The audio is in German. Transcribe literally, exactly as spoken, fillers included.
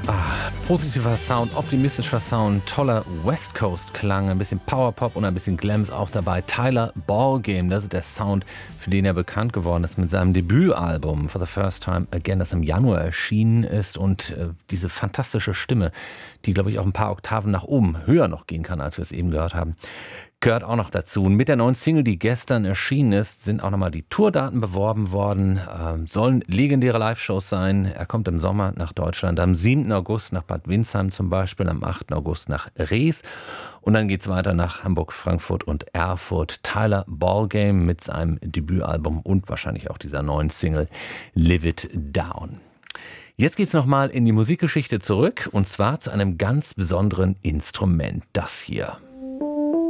Ah, positiver Sound, optimistischer Sound, toller West Coast Klang, ein bisschen Powerpop und ein bisschen Glams auch dabei. Tyler Ballgame, das ist der Sound, für den er bekannt geworden ist mit seinem Debütalbum For the First Time Again, das im Januar erschienen ist, und äh, diese fantastische Stimme, die, glaube ich, auch ein paar Oktaven nach oben höher noch gehen kann, als wir es eben gehört haben, gehört auch noch dazu. Und mit der neuen Single, die gestern erschienen ist, sind auch nochmal die Tourdaten beworben worden. Ähm, sollen legendäre Live-Shows sein. Er kommt im Sommer nach Deutschland, am siebten August nach Bad Windsheim zum Beispiel, am achten August nach Rees. Und dann geht's weiter nach Hamburg, Frankfurt und Erfurt. Tyler Ballgame mit seinem Debütalbum und wahrscheinlich auch dieser neuen Single Live It Down. Jetzt geht's nochmal in die Musikgeschichte zurück, und zwar zu einem ganz besonderen Instrument. Das hier.